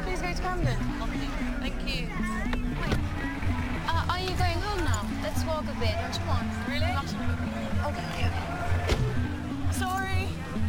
Please go to Camden. Thank you. Are you going home now? Let's walk a bit, don't you want? Really? Okay. Sorry.